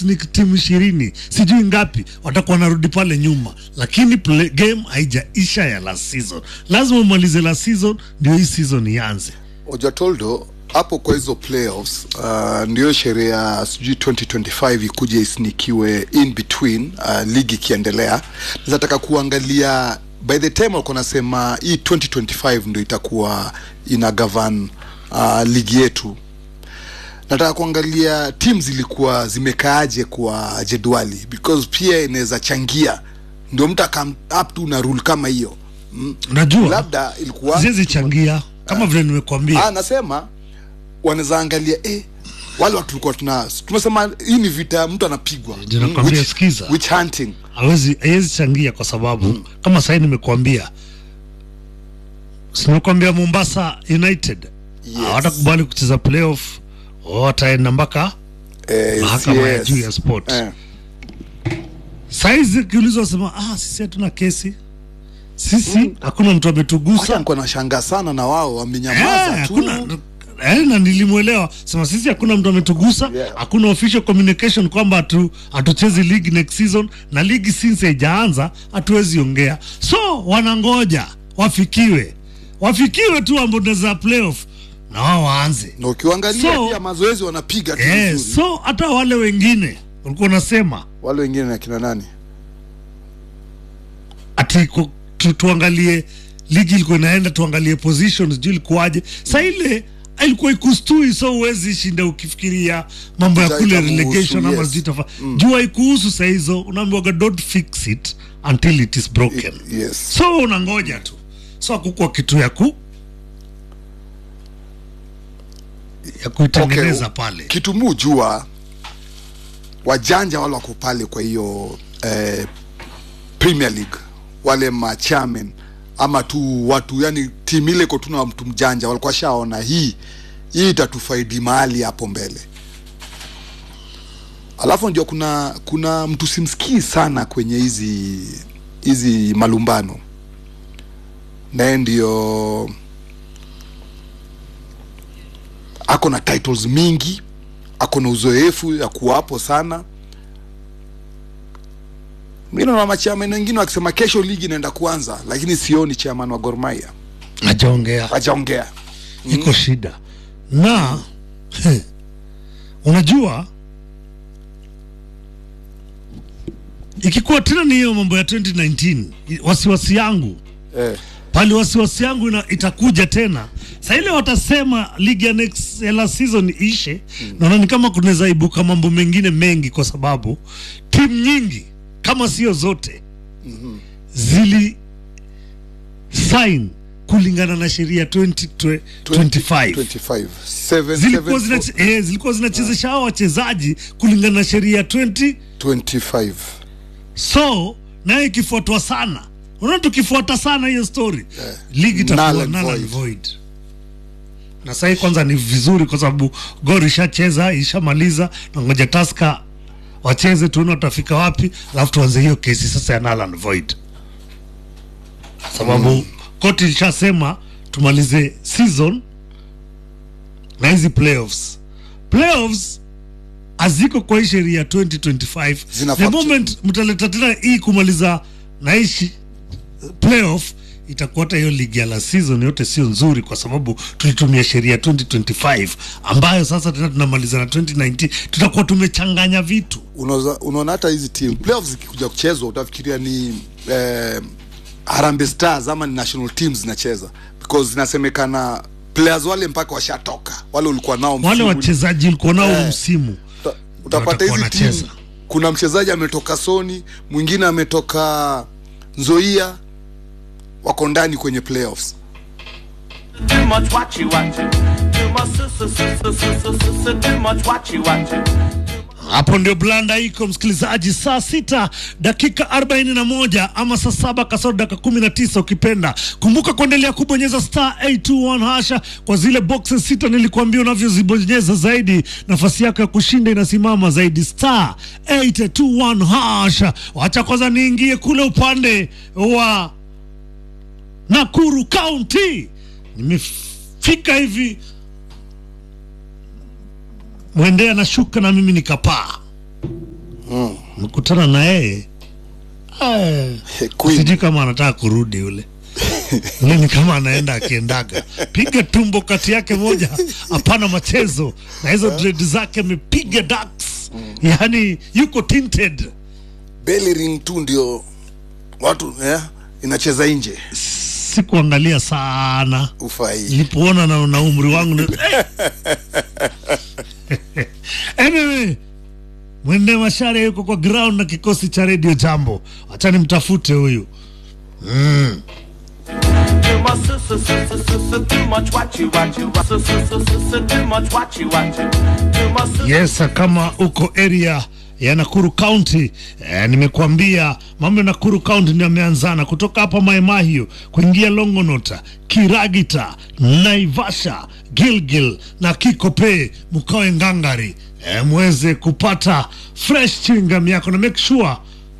playoffs ni timu 20 sijui ngapi watakuwa narudi pale nyuma, lakini game haijaisha ya last season. Lazima umalize last season ndio hii season ianze. Ojatoldo hapo kwa hizo playoffs ndio sheria sijui 2025 ikuje isnikiwe in between ligi kiendelea. Nataka kuangalia by the time wako nasema hii 2025 ndio itakuwa ina govern ligi yetu. Nataka kuangalia teams zilikuwa zimekaaje kwa jedwali, because pia inaweza changia ndio mtu come up to na rule kama hiyo. Unajua labda ilikuwa zizi changia kama vile nimekuambia. Nasema wanaweza angalia wale watu tulikuwa tumesema hii ni vita mtu anapigwa. Nakwambia sikiza. Witch hunting. Hawezi changia kwa sababu kama sasa nimekuambia. Sinakwambia Mombasa United hawatakubali kucheza playoff, wataenda mpaka mahakama ya juu ya sport. Saizi kiulizo sema sisi hatuna kesi. Sisi hakuna mtu ametugusa. Niko nashangaa sana na wao wamenyamaza tu. Na nilimuelewa. Sema sisi hakuna mtu ametugusa, hakuna official communication kwamba hatuchezi league next season, na league since haijaanza hatuwezi ongea. So wanangoja wafikiwe tu ambapo za playoff na wao waanze. Na ukiangalia pia mazoezi wanapiga tu vizuri. So hata wale wengine walikuwa nasema wale wengine na kina nani? Ati tuangalie ligi ilikuwa inaenda, tuangalie positions juu ilikuwaje. Sasa ile ilikuwa ikustui, so uwezi shinda ukifikiria mambo ya kule relegation ama zitafa. Jua ikuhusu sasa hizo, unaambiwa don't fix it until it is broken. Yes. So unangoja tu. So hakukua kitu ya kuitengeneza pale. Kitu mujua wajanja wale wako pale kwa hiyo Premier League, wale machairman ama tu watu, yani timu ile iko tuna mtu mjanja walikuwa shaona hii itatufaidi mahali hapo mbele. Alafu ndio kuna mtu simsikii sana kwenye hizi malumbano, na ndio ako na titles mingi, ako na uzoefu ya kuwapo sana. Mimi na machairman wengine wakisema kesho ligi inaenda kuanza, lakini sioni chairman wa Gor Mahia hajaongea. Iko shida. Na unajua ikikuwa tena ni hiyo mambo ya 2019, wasiwasi yangu pale wasiwasi yangu itakuja tena. Sasa ile watasema ligi ya next last season ishe, naona ni kama kunaweza ibuka mambo mengine mengi, kwa sababu timu nyingi kama sio zote zili sign kulingana na sheria 2025. Zilikuwa zinachezesha hao wachezaji kulingana na sheria 2025. So na ikifuatwa sana, unaona tukifuata sana hiyo story, ligi itakuwa null and void. Na sasa kwanza ni vizuri kwa sababu Gor ishacheza, ishamaliza, na ngoja Tusker wacheze tuone watafika wapi, alafu tuanze hiyo kesi sasa ya null and void. Sababu koti ilishasema tumalize season na hizi playoffs aziko kwa sheria 2025. The moment mtaleta tena hii kumaliza na ishi playoff, itakuwa hata hiyo ligi ya la season yote sio nzuri, kwa sababu tulitumia sheria 2025 ambayo sasa tena tunamaliza na 2019, tutakuwa tumechanganya vitu. Unaona hata hizi team playoffs zikikuja kuchezwa utafikiria ni Harambee Stars ama ni national teams zinacheza, because zinasemekana players wale mpaka washatoka, wale ulikuwa nao msimu, wale wachezaji ulikuwa nao msimu. Utapata hizi team, kuna mchezaji ametoka Sony, mwingine ametoka Nzoia, wako ndani kwenye playoffs. Too much watchy. Too much watchy. Hapo ndio blanda iko, msikilizaji. Saa 6 dakika 41 ama saa 7 kasoro dakika 19 ukipenda. Kumbuka kuendelea kubonyeza star 821 hasha kwa zile boxes 6 nilikuambia unavyozibonyeza zaidi nafasi yako ya kushinda inasimama zaidi. Star 821 hasha. Wacha kwanza niingie kule upande wa Nakuru County. Nimefika hivi Mwendea na shuka na mimi nikapaa. nimekutana na yeye. Sijui kama anataka kurudi yule. Ule ni kama anaenda akiendaga. Piga tumbo kati yake moja, hapana machezo. Na hizo dread zake amepiga ducks. Yaani yuko tinted. Belly ring tu ndio watu inacheza nje. Sikuangalia sana. Ufai. Nilipoona na umri wangu anyway, Mwende Mashare yuko kwa ground na kikosi cha Radio Jambo. Acha nimtafute huyu. Yes, kama uko area ya Nakuru County, nimekuambia mambo ya Nakuru County ndio yameanzana kutoka hapa Mai Mahiu kuingia Longonot, Kiragita, Naivasha, Gilgil na Kikope, mkawe ngangari muweze kupata fresh chewing yako, na make sure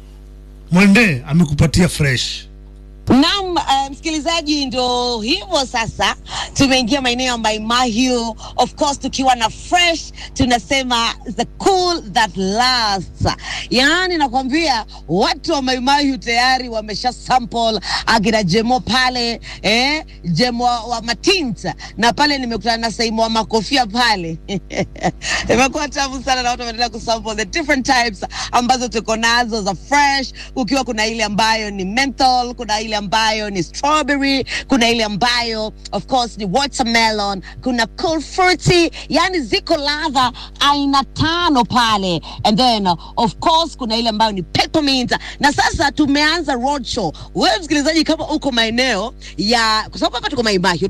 Mwende amekupatia fresh. Naam, msikilizaji, ndo hivyo sasa tumeingia maeneo ya Mai Mahiu, of course tukiwa na fresh, tunasema the cool that lasts. Yaani nakwambia watu wa Mai Mahiu tayari wamesha sample agira Jemo pale, Jemo wa Matinta, na pale nimekutana na Saimo wa Makofia pale. Imekuwa tamu sana na watu wanaendelea kusample the different types ambazo tuko nazo za fresh, ukiwa kuna ile ambayo ni menthol, kuna ile ambayo ni strawberry, kuna ile ambayo of course ni watermelon, kuna cool fruity, yani ziko ladha aina 5 pale, and then of course kuna ile ambayo ni peppermint. Na sasa tumeanza roadshow. Wewe msikilizaji, kama uko maeneo ya, kwa sababu hapa tuko Mai Mahiu,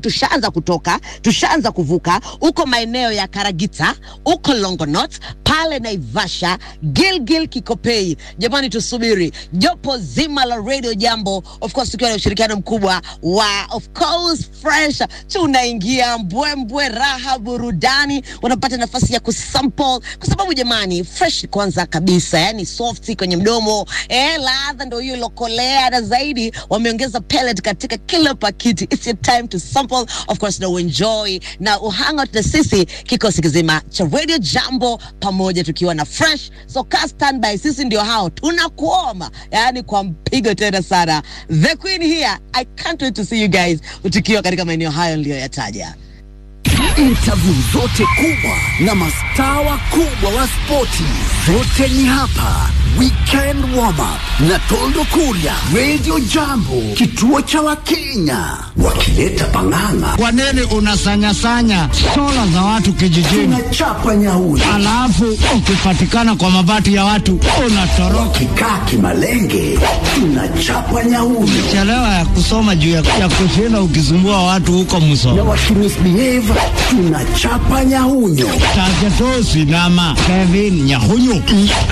tushaanza kuvuka, uko maeneo ya Karagita, uko Longonot, pale Naivasha, Gilgil, Kikopei, jamani tusubiri jopo zima la Radio Jambo, of course tukiwa na ushirikiano mkubwa wa of course fresh. Tunaingia mbwembwe, raha, burudani, unapata nafasi ya kusample, kwa sababu jamani fresh kwanza kabisa, yani soft kwenye mdomo, ladha ndio hiyo lokolea, na zaidi wameongeza pellet katika kila pakiti. It's your time to sample, of course, na enjoy na uhangout na sisi kikosi kizima cha Radio Jambo pamoja tukiwa na fresh. So cast standby, sisi ndio hao tunakuoma, yani kwa mpigo tena sana. The Queen here. I can't wait to see you guys ukiwa katika maeneo hayo niliyoyataja. Interview zote kubwa na mastawa kubwa wa sporti zote ni hapa. Weekend warm up na Toldo Kuria, Radio Jambo, kituo cha Wakenya, wakileta pang'ang'a. Kwa nini unasanya sola za watu kijijini? Tunachapa nyauri. Alafu ukipatikana kwa mabati ya watu unatoroka. Kikaa kimalenge, tunachapa nyauri. Chelewa ya kusoma juu ya kushinda ukisumbua watu huko Musoma. Na wakimisbehave, tunachapa nyahunyo. Tajatosi nama Kevin Nyahunyo.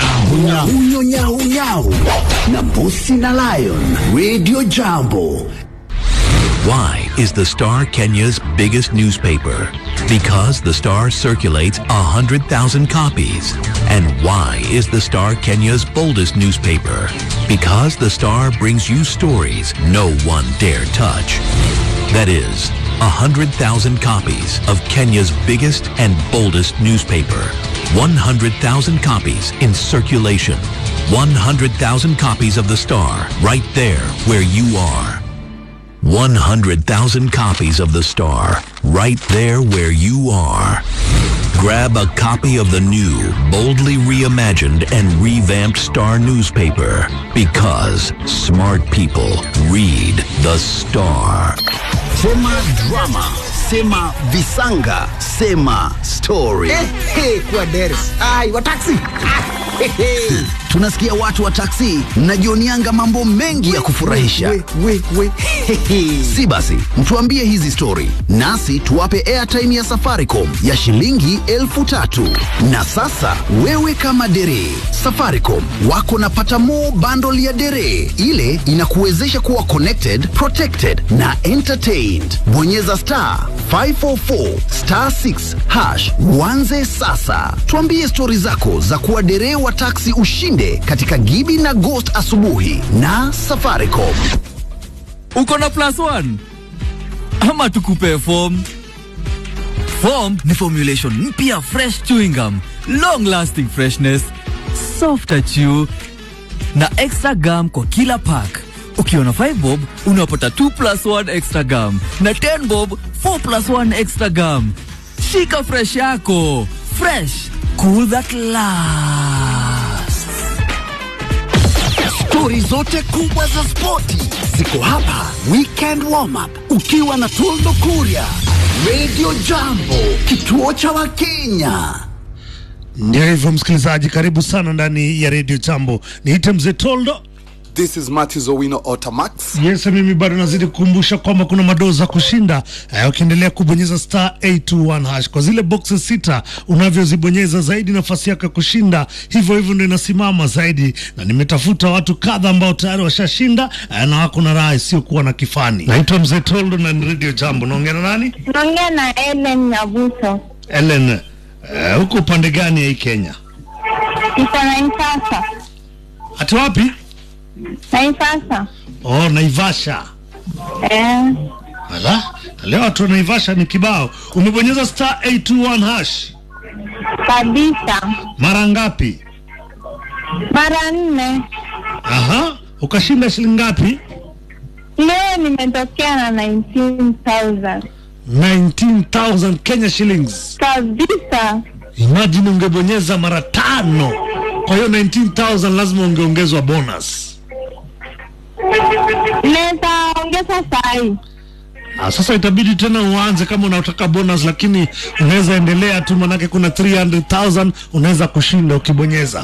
Nyahunyo na Mbusi na Lion. Radio Jambo. Why is the Star Kenya's biggest newspaper? Because the Star circulates 100,000 copies. And why is the Star Kenya's boldest newspaper? Because the Star brings you stories no one dare touch. That is, 100,000 copies of Kenya's biggest and boldest newspaper. 100,000 copies in circulation. 100,000 copies of the Star right there where you are. 100,000 copies of the Star right there where you are. Grab a copy of the new, boldly reimagined and revamped Star newspaper, because smart people read the Star. Sema drama, sema visanga, sema story. Kwa deres. Ai, wa taxi. Tunasikia watu wa taxi mnajionianga mambo mengi ya kufurahisha. Si basi, mtuambie hizi story, nasi tuwape airtime ya Safaricom ya shilingi 3,000. Na sasa, wewe kama dere, Safaricom wako na pata more bundle ya dere. Ile inakuwezesha kuwa connected, protected na entertained. Bonyeza *544*6# uanze sasa. Tuambie story zako za kuwa dere wa taxi ushinde katika Gibi na Ghost asubuhi na Safaricom. Uko na +1 ama tukupe form? Form ni formulation mpya fresh chewing gum, long lasting freshness, soft chew na extra gum kwa kila pack. Ukiwa na 5 bob unapata 2+1 extra gum na 10 bob 4+1 extra gum. Shika fresh yako. Fresh, cool that lasts. Stori zote kubwa za spoti ziko hapa. Weekend warm up ukiwa na Toldo Kuria, Radio Jambo, kituo cha Wakenya. Ndio hivyo msikilizaji, karibu sana ndani ya Radio Jambo. Niite mzee Toldo. This is Matthew Owino Otamax. Yes, mimi bado nazidi kukumbusha kwamba kuna madoza kushinda. Ukiendelea kubonyeza star 821 hash kwa zile boxes 6 unavyozibonyeza zaidi nafasi yako kushinda hivyo hivyo ndio inasimama zaidi, na nimetafuta watu kadha ambao tayari washashinda na wako na raha sio kuwa na kifani. Naitwa mzee Toldo na Radio Jambo. Naongea na nani? Naongea na Ellen Nyabuso. Ellen, huko upande gani ya hii Kenya? Niko Naivasha. Ati wapi? Naivasha. Oh, Naivasha. Ala, leo watu wa Naivasha ni kibao. Umebonyeza star 821 hash Kabisa. mara ngapi? Mara 4. Aha, ukashinda shilingi ngapi? Leo nimetokea na 19,000. 19,000 Kenya shillings. Kabisa. Imagine ungebonyeza mara 5. Kwa hiyo 19,000 lazima ungeongezwa bonus. Neza ongeza sahi. Sasa itabidi tena uanze kama unataka bonus, lakini unaweza endelea tu manake kuna 300,000 unaweza kushinda ukibonyeza.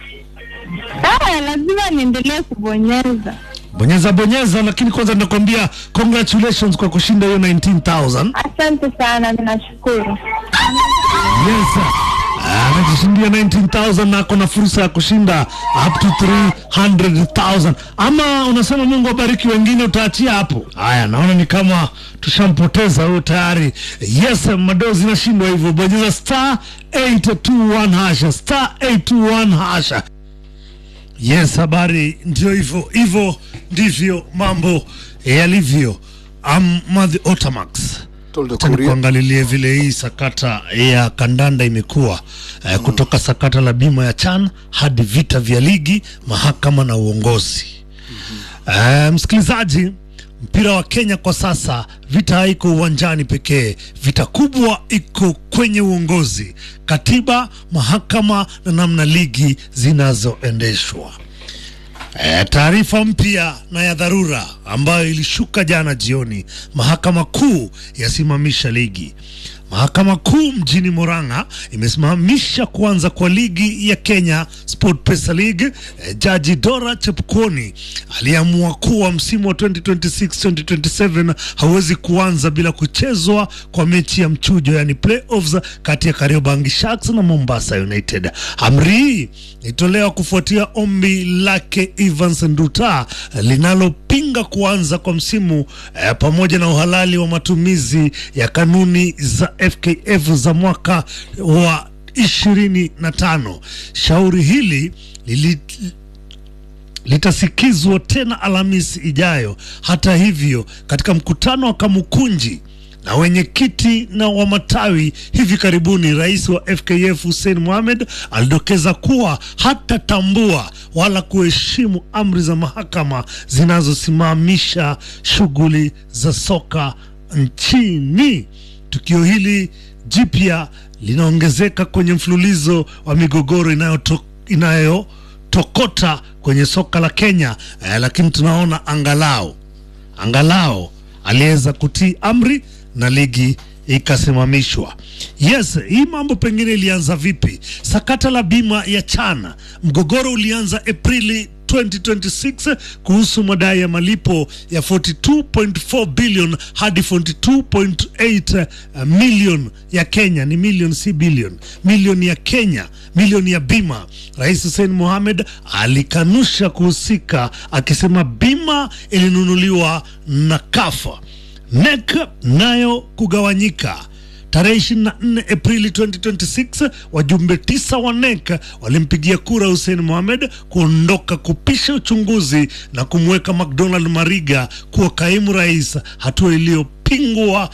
Lazima niendelee kubonyeza. Bonyeza, lakini kwanza nakwambia congratulations kwa kushinda hiyo 19,000. Asante sana, ninashukuru. Yes. Anajishindia 19,000 na kuna fursa ya kushinda up to 300,000. Ama unasema Mungu abariki wengine utaachia hapo? Haya, naona ni kama tushampoteza huyo tayari. Yes, madozi nashindwa hivyo. Bonyeza star 821 hasha, star 821 hasha. Yes, habari ndio hivyo ndivyo mambo yalivyo. Madhi Otamax. Kuangalilie vile hii sakata ya kandanda imekuwa kutoka sakata la bima ya CHAN hadi vita vya ligi, mahakama na uongozi. Msikilizaji, mpira wa Kenya kwa sasa vita haiko uwanjani pekee, vita kubwa iko kwenye uongozi, katiba, mahakama na namna ligi zinazoendeshwa. Taarifa mpya na ya dharura ambayo ilishuka jana jioni, mahakama kuu yasimamisha ligi. Mahakama kuu mjini Murang'a imesimamisha kuanza kwa ligi ya Kenya Sport Pesa League. Jaji Dora Chepkwony aliamua kuwa msimu wa 2026-2027 hauwezi kuanza bila kuchezwa kwa mechi ya mchujo, yani playoffs kati ya Kariobangi Sharks na Mombasa United. Amri itolewa kufuatia ombi lake Evans Nduta linalopinga kuanza kwa msimu pamoja na uhalali wa matumizi ya kanuni za FKF za mwaka wa 25. Shauri hili litasikizwa tena Alhamisi ijayo. Hata hivyo, katika mkutano wa Kamukunji na wenyekiti na wa matawi hivi karibuni, rais wa FKF Hussein Mohamed alidokeza kuwa hatatambua wala kuheshimu amri za mahakama zinazosimamisha shughuli za soka nchini. Tukio hili jipya linaongezeka kwenye mfululizo wa migogoro inayotokota kwenye soka la Kenya, lakini tunaona angalau aliweza kutii amri na ligi ikasimamishwa. Yes, hii mambo pengine ilianza vipi? Sakata la bima ya CHAN, mgogoro ulianza Aprili 2026 kuhusu madai ya malipo ya 42.4 billion hadi 42.8 million ya Kenya. Ni million si billion, million ya Kenya, milioni ya bima. Rais Hussein Mohamed alikanusha kuhusika, akisema bima ilinunuliwa na Kafa. NEC nayo kugawanyika. Tarehe 24 Aprili 2026, wajumbe 9 wa NEC walimpigia kura Hussein Mohamed kuondoka kupisha uchunguzi na kumweka McDonald Mariga kuwa kaimu rais, hatua iliyopingwa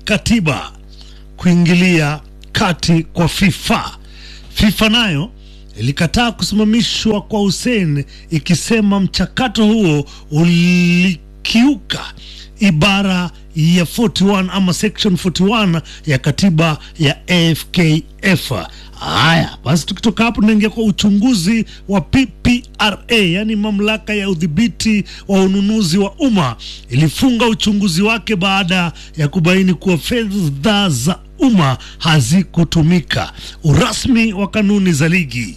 kikatiba. Kuingilia kati kwa FIFA nayo ilikataa kusimamishwa kwa Hussein ikisema mchakato huo ulikiuka ibara ya 41 ama section 41 ya katiba ya FKF. Haya, basi tukitoka hapo tunaingia kwa uchunguzi wa PPRA, yani mamlaka ya udhibiti wa ununuzi wa umma ilifunga uchunguzi wake baada ya kubaini kuwa fedha za umma hazikutumika. Urasmi wa kanuni za ligi.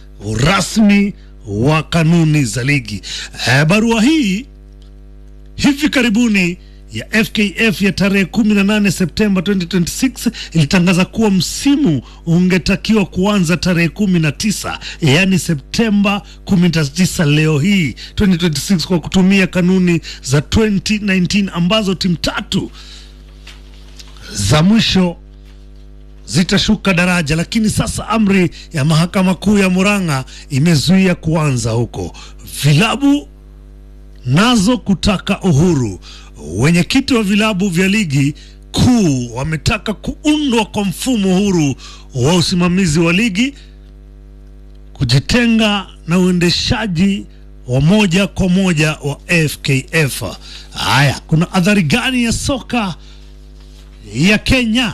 Barua hii hivi karibuni ya FKF ya tarehe 18 Septemba 2026 ilitangaza kuwa msimu ungetakiwa kuanza tarehe 19, yani Septemba 19 leo hii 2026, kwa kutumia kanuni za 2019 ambazo timu 3 za mwisho zitashuka daraja. Lakini sasa amri ya mahakama kuu ya Murang'a imezuia kuanza huko, vilabu nazo kutaka uhuru. Wenyekiti wa vilabu vya ligi kuu wametaka kuundwa kwa mfumo huru wa usimamizi wa ligi, kujitenga na uendeshaji wa moja kwa moja wa FKF. Haya, kuna athari gani ya soka ya Kenya?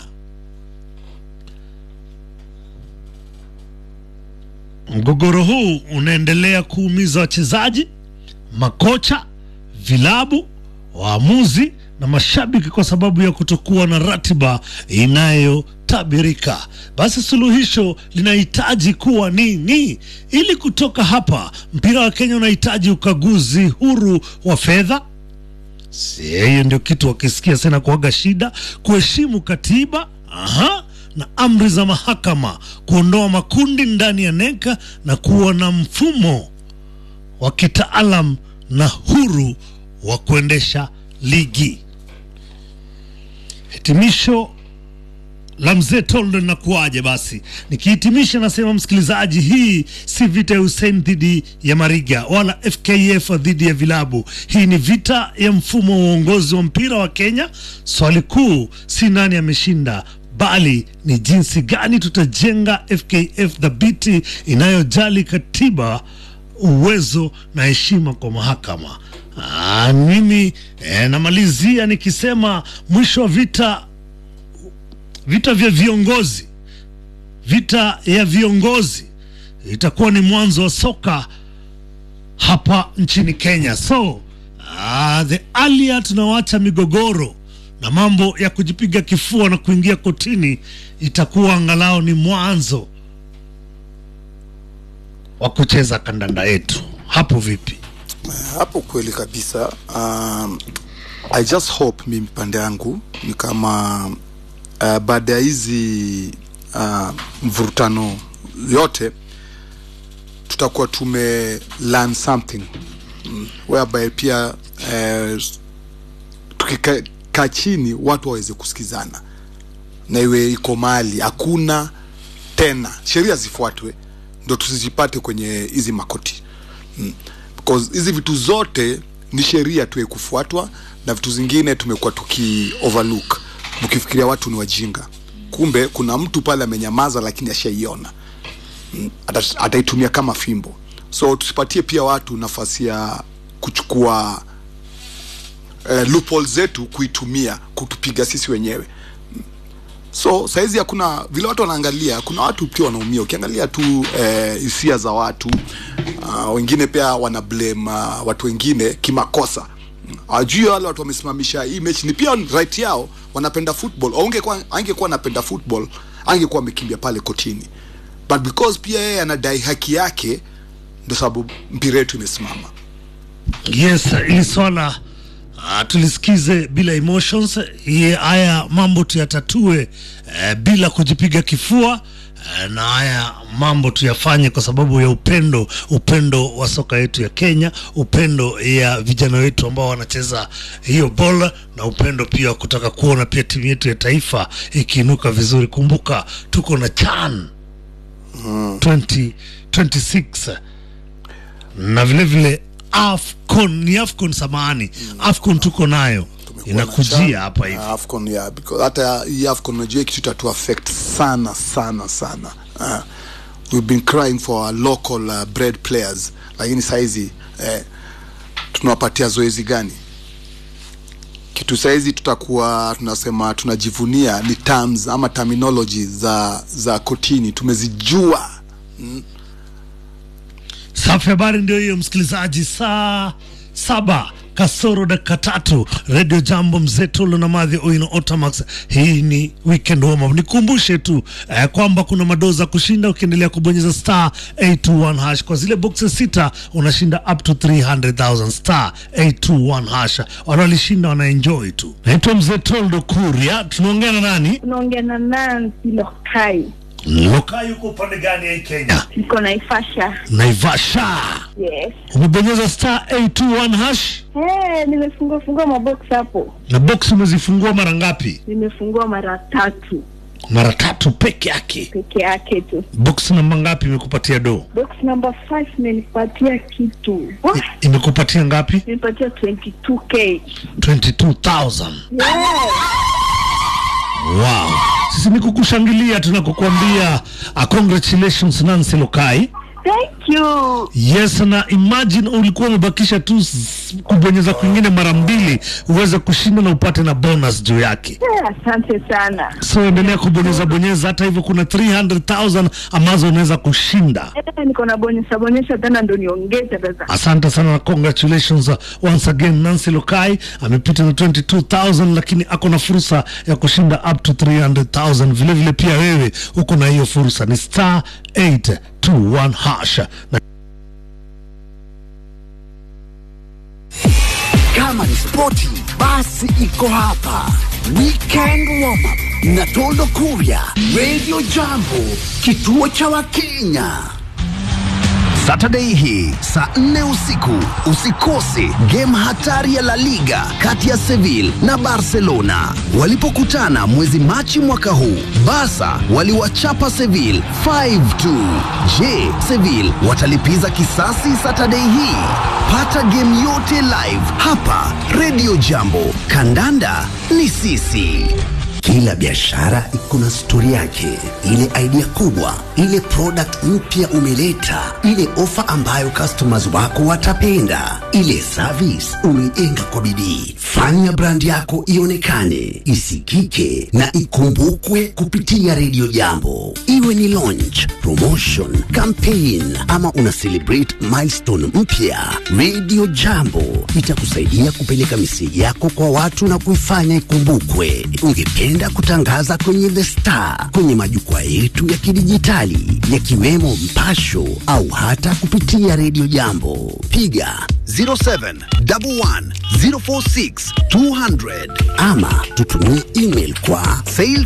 Mgogoro huu unaendelea kuumiza wachezaji, makocha, vilabu, waamuzi na mashabiki kwa sababu ya kutokuwa na ratiba inayotabirika. Basi suluhisho linahitaji kuwa nini? Ili kutoka hapa, mpira wa Kenya unahitaji ukaguzi huru wa fedha. Hiyo ndio kitu wakisikia sana kuaga shida, kuheshimu katiba, na amri za mahakama, kuondoa makundi ndani ya NECA na kuwa na mfumo wa kitaalam na huru wa kuendesha ligi. Hitimisho la mzee Toldo na kuaje. Basi nikihitimisha nasema, msikilizaji, hii si vita ya Hussein dhidi ya Mariga wala FKF dhidi ya vilabu. Hii ni vita ya mfumo wa uongozi wa mpira wa Kenya. Swali kuu si nani ameshinda, bali ni jinsi gani tutajenga FKF dhabiti inayojali katiba, uwezo na heshima kwa mahakama. Mimi namalizia nikisema mwisho wa vita vya viongozi, vita ya viongozi itakuwa ni mwanzo wa soka hapa nchini Kenya. So the earlier tunawacha migogoro na mambo ya kujipiga kifua na kuingia kotini, itakuwa angalau ni mwanzo wa kucheza kandanda yetu. Hapo vipi? Hapo kweli kabisa. I just hope mimi pande yangu ni kama baada ya hizi mvurutano yote tutakuwa tume learn something, whereby pia tukikaa chini watu waweze kusikizana na iwe iko mali hakuna tena, sheria zifuatwe ndio tusijipate kwenye hizi makoti, because hizi vitu zote ni sheria tu kufuatwa, na vitu zingine tumekuwa tuki overlook mkifikiria watu ni wajinga, kumbe kuna mtu pale amenyamaza lakini ashaiona, ataitumia kama fimbo. So tusipatie pia watu nafasi ya kuchukua loophole zetu kuitumia kutupiga sisi wenyewe. So saizi hakuna vile watu wanaangalia, kuna watu pia wanaumia. Ukiangalia tu hisia za watu, wengine pia wana blame watu wengine kimakosa. Ajui wale watu wamesimamisha hii mechi ni pia right yao, wanapenda football. Au angekuwa anapenda football, angekuwa amekimbia pale kotini. But because pia yeye anadai haki yake, ndio sababu mpira wetu imesimama. Yes, ili swala tulisikize bila emotions. Haya mambo tuyatatue bila kujipiga kifua, na haya mambo tuyafanye kwa sababu ya upendo wa soka yetu ya Kenya, upendo ya vijana wetu ambao wanacheza hiyo bola, na upendo pia kutaka kuona pia timu yetu ya taifa ikiinuka vizuri. Kumbuka tuko na CHAN 2026 na vile AFCON samani. AFCON tuko nayo inakujia hapa hivi. AFCON because hata hii AFCON unajua kitu tatu affect sana. we've been crying for our local bred players, lakini saizi tunawapatia zoezi gani? Kitu saizi tutakuwa tunasema tunajivunia ni terms ama terminology za kotini tumezijua. Safi, habari ndio hiyo msikilizaji. Saa 7 kasoro dakika 3 Radio Jambo, Mzeto na Madhi Oino Otamax. Hii ni weekend warm up. Nikumbushe tu kwamba kuna madoza kushinda ukiendelea kubonyeza star 821 hash. Kwa zile boxes 6 unashinda up to 300,000 star 821 hash. Wanalishinda wanaenjoy tu. Naitwa Mzeto Kuria. Tunaongea na nani? Tunaongea na Nancy Lokai. Lokai yuko upande gani ya Kenya? Niko Naivasha. Naivasha. Yes. Umebonyeza star 821 hash? Nimefungua mabox hapo. Na box umezifungua mara ngapi? Nimefungua mara 3. Mara 3 peke yake? Peke yake tu. Box namba ngapi imekupatia do? Box number 5 imenipatia kitu. Imekupatia ngapi? Imenipatia 22k. 22,000. Yeah. Wow. Sisi ni kukushangilia, tunakukuambia congratulations Nancy Lokai. Thank you. Yes, na imagine ulikuwa umebakisha tu kubonyeza kwingine mara 2 uweze kushinda na upate na bonus juu yake. Asante sana. So endelea kubonyeza, hata hivyo kuna 300,000 ambazo unaweza kushinda. Niko na bonyeza tena ndio niongeze pesa. Asante sana na congratulations once again Nancy Lokai. Amepita na 22,000 lakini ako na fursa ya kushinda up to 300,000. Vile pia wewe uko na hiyo fursa, ni star 821 hash. Kama ni spoti, basi iko hapa. Weekend warm up na Toldo Kuria, Radio Jambo, kituo cha Wakenya. Saturday hii saa 4 usiku usikose game hatari ya La Liga kati ya Sevilla na Barcelona. Walipokutana mwezi Machi mwaka huu, Barca waliwachapa Sevilla 5-2. Je, Sevilla watalipiza kisasi Saturday hii? Pata game yote live hapa Radio Jambo. Kandanda ni sisi. Kila biashara iko na story yake, ile idea kubwa, ile product mpya umeleta, ile ofa ambayo customers wako watapenda, ile service umeijenga kwa bidii. Fanya brand yako ionekane, isikike na ikumbukwe kupitia Radio Jambo. Iwe ni launch, promotion, campaign ama una celebrate milestone mpya, Radio Jambo itakusaidia kupeleka message yako kwa watu na kuifanya ikumbukwe. Ungependa kutangaza kwenye The Star, kwenye majukwaa yetu ya kidijitali yakiwemo Mpasho au hata kupitia Radio Jambo, piga 0711046200 ama tutumie email kwa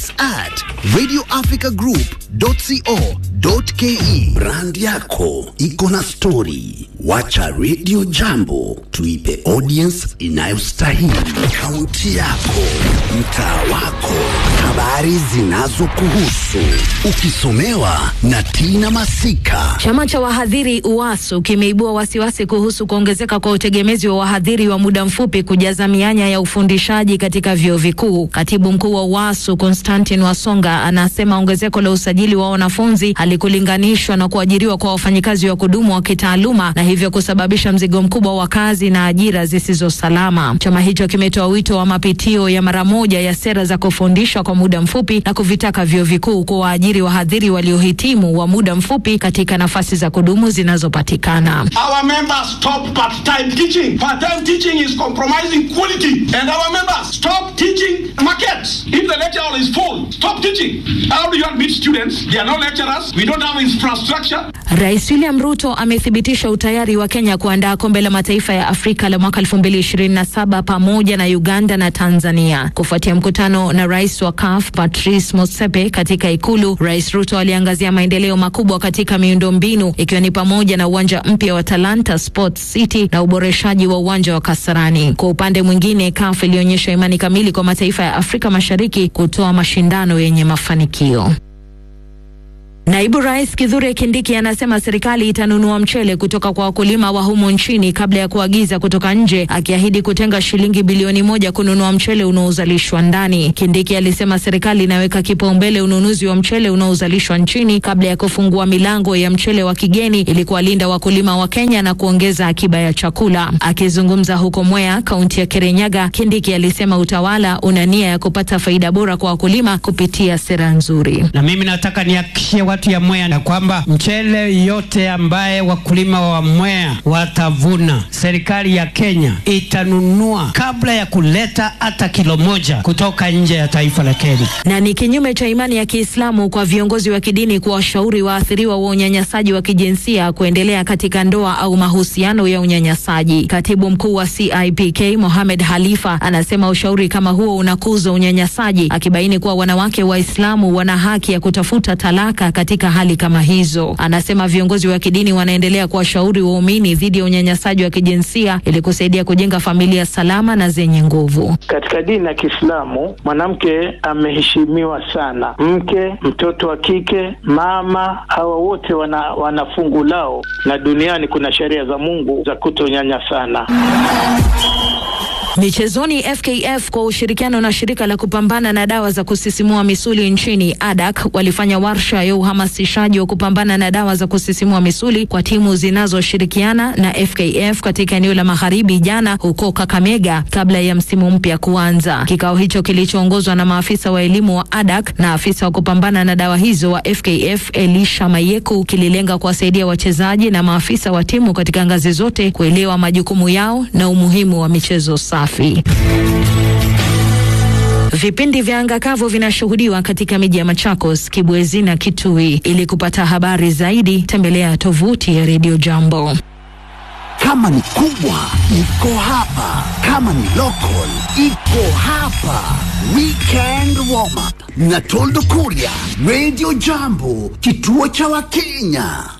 sales@radioafricagroup.co.ke. Brand yako iko na story, wacha Radio Jambo tuipe audience inayostahili. Kaunti yako, mtaa wako, habari zinazokuhusu, ukisomewa na Tina Masika. Chama cha wahadhiri UWASU kimeibua wasiwasi kuhusu kuongezeka kwa utegemezi wa wahadhiri wa muda mfupi kujaza mianya ya ufundishaji katika vyuo vikuu. Katibu mkuu wa UWASU Constantine Wasonga anasema ongezeko la usajili wa wanafunzi halikulinganishwa na kuajiriwa kwa wafanyikazi wa kudumu wa kitaaluma na hivyo kusababisha mzigo mkubwa wa kazi na ajira zisizo salama. Chama hicho kimetoa wito wa mapitio ya mara moja ya sera za kufundisha kwa muda mfupi na kuvitaka vyuo vikuu kuwaajiri wahadhiri waliohitimu wa muda mfupi katika nafasi za kudumu zinazopatikana. Our members stop part-time teaching. Part-time teaching is compromising quality. And our members stop teaching markets. If the lecture hall is full, stop teaching. How do you admit students? They are no lecturers. We don't have infrastructure. Rais William Ruto amethibitisha utayari wa Kenya kuandaa kombe la mataifa ya Afrika la mwaka 2027 pamoja na Uganda na Tanzania. Kufuatia mkutano na rais wa CAF Patrice Motsepe katika Ikulu, Rais Ruto aliangazia maendeleo makubwa katika miundombinu ikiwa ni pamoja na uwanja mpya wa Talanta Sports City na uboreshaji wa uwanja wa Kasarani. Kwa upande mwingine, CAF ilionyesha imani kamili kwa mataifa ya Afrika Mashariki kutoa mashindano yenye mafanikio. Naibu Rais Kithure Kindiki anasema serikali itanunua mchele kutoka kwa wakulima wa humo nchini kabla ya kuagiza kutoka nje, akiahidi kutenga shilingi bilioni 1 kununua mchele unaozalishwa ndani. Kindiki alisema serikali inaweka kipaumbele ununuzi wa mchele unaozalishwa nchini kabla ya kufungua milango ya mchele wa kigeni ili kuwalinda wakulima wa Kenya na kuongeza akiba ya chakula. Akizungumza huko Mwea, kaunti ya Kirinyaga, Kindiki alisema utawala una nia ya kupata faida bora kwa wakulima kupitia sera nzuri. Na mimi nataka nihakikishie watu ya Mwea na kwamba mchele yote ambaye wakulima wa Mwea watavuna, serikali ya Kenya itanunua kabla ya kuleta hata kilo 1 kutoka nje ya taifa la Kenya. Na ni kinyume cha imani ya Kiislamu kwa viongozi wa kidini kuwashauri waathiriwa wa unyanyasaji wa kijinsia kuendelea katika ndoa au mahusiano ya unyanyasaji. Katibu mkuu wa CIPK Mohamed Halifa anasema ushauri kama huo unakuza unyanyasaji, akibaini kuwa wanawake Waislamu wana haki ya kutafuta talaka katika hali kama hizo. Anasema viongozi wa kidini wanaendelea kuwashauri waumini dhidi ya unyanyasaji wa kijinsia ili kusaidia kujenga familia salama na zenye nguvu. Katika dini ya Kiislamu mwanamke ameheshimiwa sana. Mke, mtoto wa kike, mama, hawa wote wana fungu lao, na duniani kuna sheria za Mungu za kutonyanyasana. Michezoni, FKF kwa ushirikiano na shirika la kupambana na dawa za kusisimua misuli nchini ADAK walifanya warsha ya uhamasishaji wa kupambana na dawa za kusisimua misuli kwa timu zinazoshirikiana na FKF katika eneo la Magharibi jana huko Kakamega kabla ya msimu mpya kuanza. Kikao hicho kilichoongozwa na maafisa wa elimu wa ADAK na afisa wa kupambana na dawa hizo wa FKF Elisha Mayeku kililenga kuwasaidia wachezaji na maafisa wa timu katika ngazi zote kuelewa majukumu yao na umuhimu wa michezo safi. Vipindi vya anga kavu vinashuhudiwa katika miji ya Machakos, Kibwezi na Kitui. Ili kupata habari zaidi, tembelea tovuti ya Radio Jambo. Kama ni kubwa, iko hapa. Kama ni local, iko hapa. Weekend warm up na Toldo Kuria, Radio Jambo, kituo cha Wakenya.